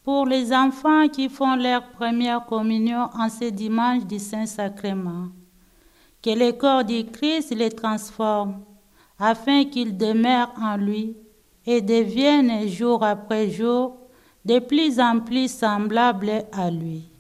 Pour les enfants qui font leur première communion en ce dimanche du Saint-Sacrement, que le corps du Christ les transforme, afin qu'ils demeurent en lui et deviennent jour après jour de plus en plus semblables à lui.